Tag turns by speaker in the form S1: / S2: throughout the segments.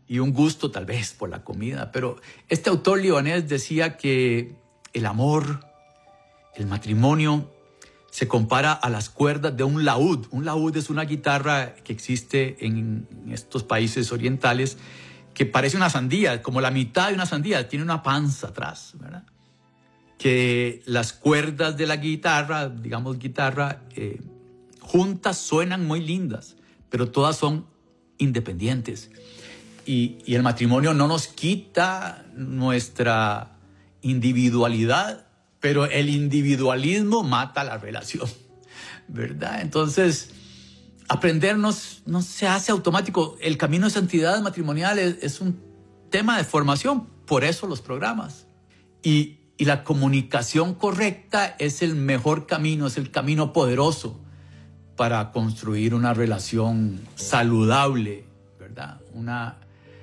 S1: y un gusto tal vez por la comida. Pero este autor libanés decía que el amor, el matrimonio, se compara a las cuerdas de un laúd. Un laúd es una guitarra que existe en estos países orientales que parece una sandía, como la mitad de una sandía, tiene una panza atrás, ¿verdad? Que las cuerdas de la guitarra, digamos guitarra, juntas suenan muy lindas, pero todas son independientes. Y el matrimonio no nos quita nuestra individualidad, pero el individualismo mata la relación, ¿verdad? Entonces, aprendernos no se hace automático. El camino de santidad matrimonial es un tema de formación, por eso los programas. Y la comunicación correcta es el mejor camino, es el camino poderoso para construir una relación saludable, ¿verdad? Una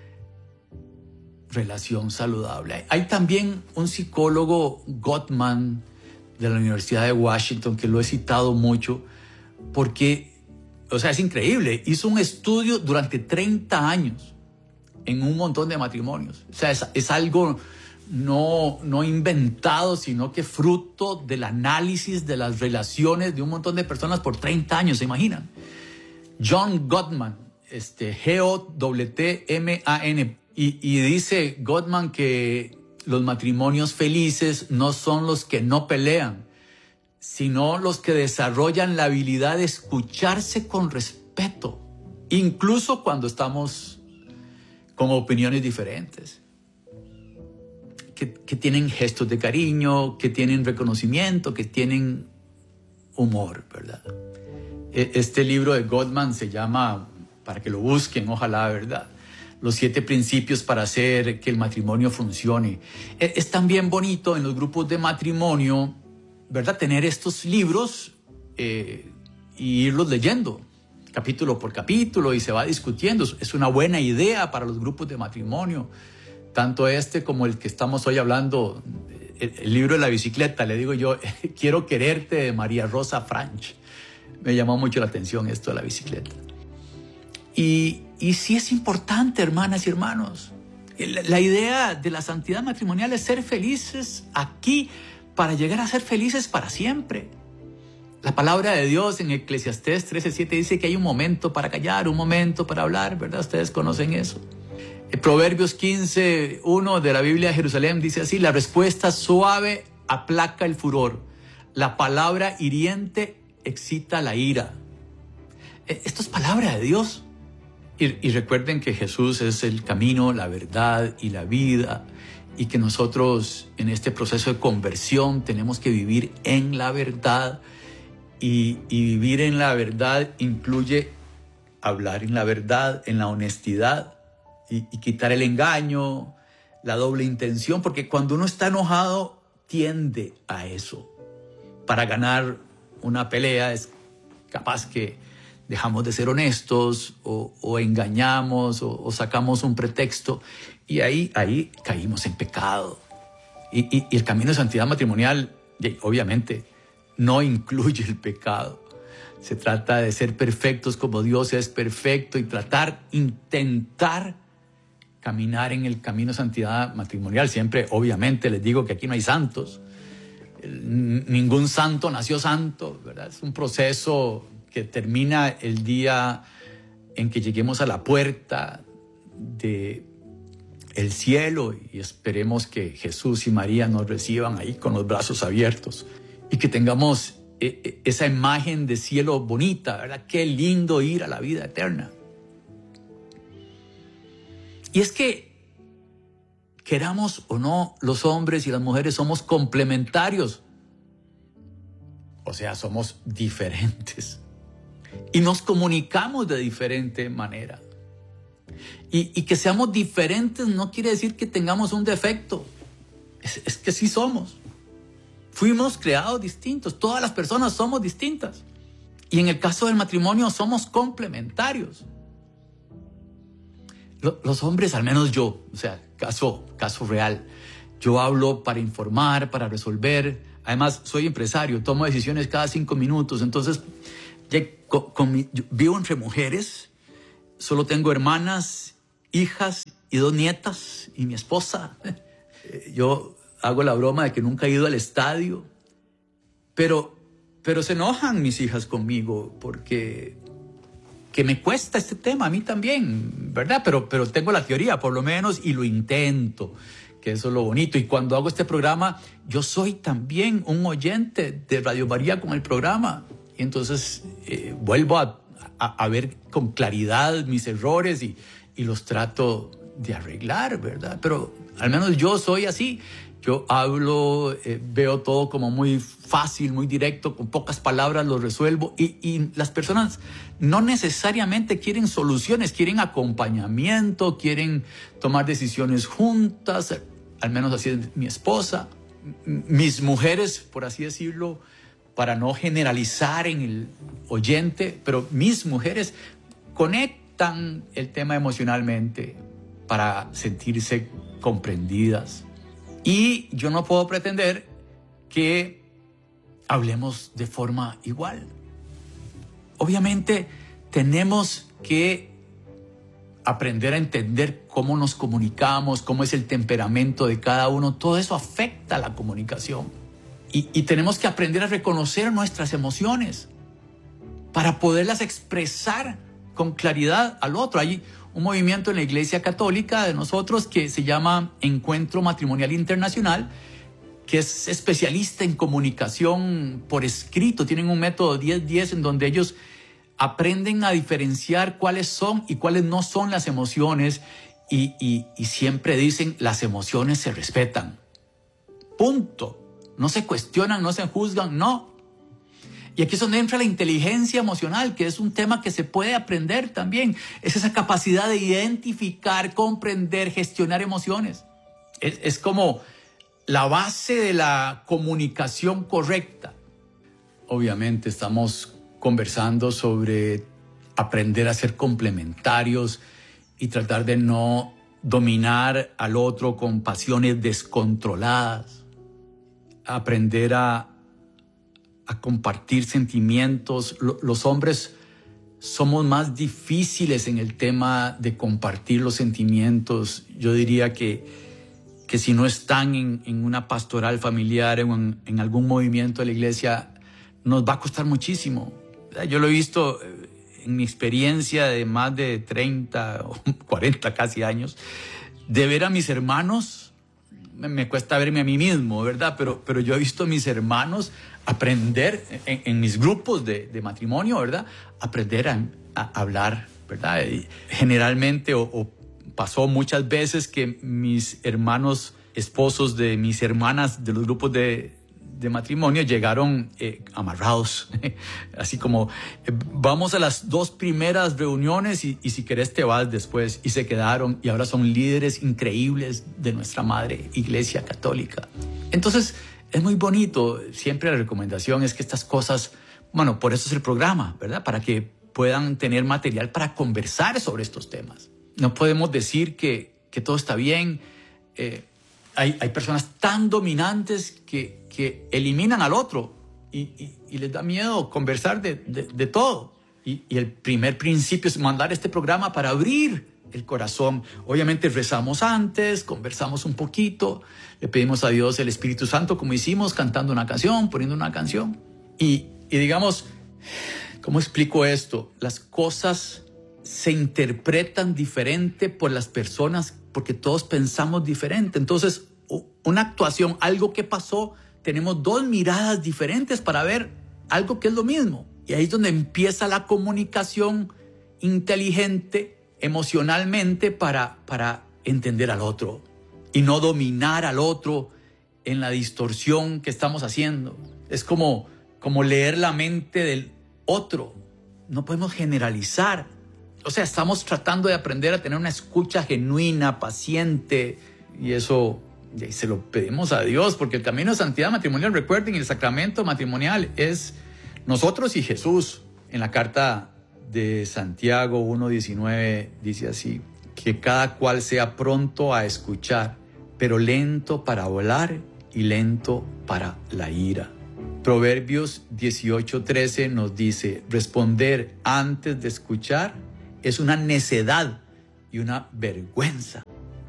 S1: relación saludable. Hay también un psicólogo, Gottman, de la Universidad de Washington, que lo he citado mucho, porque, o sea, es increíble. Hizo un estudio durante 30 años en un montón de matrimonios. O sea, es algo no inventado, sino que fruto del análisis de las relaciones de un montón de personas por 30 años, ¿se imaginan? John Gottman, Gottman, y dice Gottman que los matrimonios felices no son los que no pelean, sino los que desarrollan la habilidad de escucharse con respeto, incluso cuando estamos con opiniones diferentes. Que tienen gestos de cariño, que tienen reconocimiento, que tienen humor, ¿verdad? Este libro de Gottman se llama, para que lo busquen, ojalá, ¿verdad? Los 7 principios para hacer que el matrimonio funcione. Es también bonito en los grupos de matrimonio, ¿verdad? Tener estos libros y irlos leyendo, capítulo por capítulo, y se va discutiendo. Es una buena idea para los grupos de matrimonio. Tanto este como el que estamos hoy hablando, el libro de la bicicleta, le digo yo, Quiero quererte, de María Rosa Franch. Me llamó mucho la atención esto de la bicicleta. Y sí es importante, hermanas y hermanos. La idea de la santidad matrimonial es ser felices aquí para llegar a ser felices para siempre. La palabra de Dios en Eclesiastés 13:7 dice que hay un momento para callar, un momento para hablar, ¿verdad? Ustedes conocen eso. Proverbios 15:1 de la Biblia de Jerusalén dice así: la respuesta suave aplaca el furor, la palabra hiriente excita la ira. Esto es palabra de Dios. Y recuerden que Jesús es el camino, la verdad y la vida, y que nosotros en este proceso de conversión tenemos que vivir en la verdad, y vivir en la verdad incluye hablar en la verdad, en la honestidad, y quitar el engaño, la doble intención, porque cuando uno está enojado tiende a eso. Para ganar una pelea es capaz que dejamos de ser honestos o engañamos o sacamos un pretexto, y ahí caímos en pecado. Y el camino de santidad matrimonial obviamente no incluye el pecado. Se trata de ser perfectos como Dios es perfecto y intentar caminar en el camino de santidad matrimonial. Siempre, obviamente, les digo que aquí no hay santos. Ningún santo nació santo, ¿verdad? Es un proceso que termina el día en que lleguemos a la puerta del cielo, y esperemos que Jesús y María nos reciban ahí con los brazos abiertos y que tengamos esa imagen de cielo bonita, ¿verdad? Qué lindo ir a la vida eterna. Y es que, queramos o no, los hombres y las mujeres somos complementarios. O sea, somos diferentes. Y nos comunicamos de diferente manera. Y que seamos diferentes no quiere decir que tengamos un defecto. Es que sí somos. Fuimos creados distintos. Todas las personas somos distintas. Y en el caso del matrimonio somos complementarios. Los hombres, al menos yo, o sea, caso real, yo hablo para informar, para resolver. Además, soy empresario, tomo decisiones cada 5 minutos. Entonces, vivo entre mujeres, solo tengo hermanas, hijas y 2 nietas y mi esposa. Yo hago la broma de que nunca he ido al estadio, pero se enojan mis hijas conmigo porque que me cuesta este tema, a mí también, ¿verdad? Pero tengo la teoría, por lo menos, y lo intento, que eso es lo bonito. Y cuando hago este programa, yo soy también un oyente de Radio María con el programa. Y entonces vuelvo a ver con claridad mis errores y los trato de arreglar, ¿verdad? Pero al menos yo soy así. Yo hablo, veo todo como muy fácil, muy directo, con pocas palabras lo resuelvo. Y las personas no necesariamente quieren soluciones, quieren acompañamiento, quieren tomar decisiones juntas. Al menos así es mi esposa. Mis mujeres, por así decirlo, para no generalizar en el oyente, pero mis mujeres conectan el tema emocionalmente para sentirse comprendidas. Y yo no puedo pretender que hablemos de forma igual. Obviamente tenemos que aprender a entender cómo nos comunicamos, cómo es el temperamento de cada uno. Todo eso afecta la comunicación. Y tenemos que aprender a reconocer nuestras emociones para poderlas expresar con claridad al otro. Hay un movimiento en la Iglesia Católica de nosotros que se llama Encuentro Matrimonial Internacional, que es especialista en comunicación por escrito. Tienen un método 10-10 en donde ellos aprenden a diferenciar cuáles son y cuáles no son las emociones y siempre dicen las emociones se respetan. Punto. No se cuestionan, no se juzgan, no. Y aquí es donde entra la inteligencia emocional, que es un tema que se puede aprender también. Es esa capacidad de identificar, comprender, gestionar emociones. Es como la base de la comunicación correcta. Obviamente estamos conversando sobre aprender a ser complementarios y tratar de no dominar al otro con pasiones descontroladas. Aprender a compartir sentimientos. Los hombres somos más difíciles en el tema de compartir los sentimientos. Yo diría que si no están en una pastoral familiar o en algún movimiento de la iglesia, nos va a costar muchísimo. Yo lo he visto en mi experiencia de más de 30 o 40 casi años, de ver a mis hermanos. Me cuesta verme a mí mismo, ¿verdad? Pero yo he visto a mis hermanos aprender en mis grupos de matrimonio, ¿verdad? Aprender a hablar, ¿verdad? Y generalmente, o pasó muchas veces que mis hermanos esposos de mis hermanas de los grupos de matrimonio llegaron amarrados, así como vamos a las 2 primeras reuniones y si querés te vas después, y se quedaron y ahora son líderes increíbles de nuestra madre Iglesia Católica. Entonces es muy bonito. Siempre la recomendación es que estas cosas, bueno, por eso es el programa, ¿verdad? Para que puedan tener material para conversar sobre estos temas. No podemos decir que todo está bien. Hay personas tan dominantes que eliminan al otro y les da miedo conversar de todo. Y el primer principio es mandar este programa para abrir el corazón. Obviamente rezamos antes, conversamos un poquito, le pedimos a Dios el Espíritu Santo, como hicimos, cantando una canción, poniendo una canción. Y digamos, ¿cómo explico esto? Las cosas se interpretan diferente por las personas porque todos pensamos diferente. Entonces, una actuación, algo que pasó, tenemos 2 miradas diferentes para ver algo que es lo mismo. Y ahí es donde empieza la comunicación inteligente, emocionalmente, para entender al otro y no dominar al otro en la distorsión que estamos haciendo. Es como leer la mente del otro. No podemos generalizar. O sea, estamos tratando de aprender a tener una escucha genuina, paciente, y eso se lo pedimos a Dios, porque el camino de santidad matrimonial, recuerden, el sacramento matrimonial es nosotros y Jesús. En la carta de Santiago 1:19 dice así: que cada cual sea pronto a escuchar, pero lento para hablar y lento para la ira. Proverbios 18:13 nos dice: responder antes de escuchar es una necedad y una vergüenza.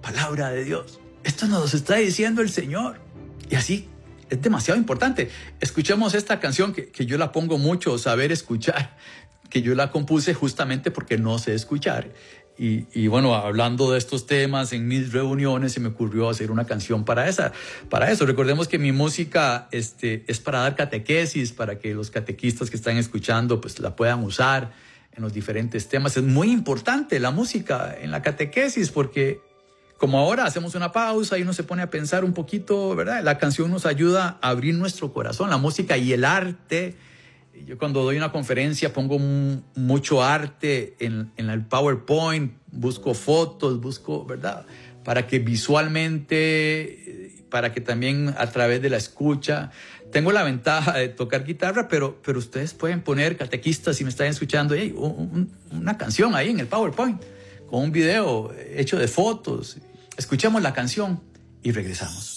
S1: palabra de Dios. Esto nos lo está diciendo el Señor. Y así es demasiado importante. Escuchemos esta canción que yo la pongo mucho, Saber Escuchar, que yo la compuse justamente porque no sé escuchar. Y bueno, hablando de estos temas en mis reuniones, se me ocurrió hacer una canción para eso. Recordemos que mi música es para dar catequesis, para que los catequistas que están escuchando pues la puedan usar en los diferentes temas. Es muy importante la música en la catequesis, porque como ahora hacemos una pausa y uno se pone a pensar un poquito, ¿verdad? La canción nos ayuda a abrir nuestro corazón, la música y el arte. Yo cuando doy una conferencia pongo mucho arte en el PowerPoint, busco fotos, ¿verdad? Para que visualmente, para que también a través de la escucha. Tengo la ventaja de tocar guitarra, pero ustedes pueden poner, catequistas, si me están escuchando, una canción ahí en el PowerPoint, con un video hecho de fotos. Escuchemos la canción y regresamos.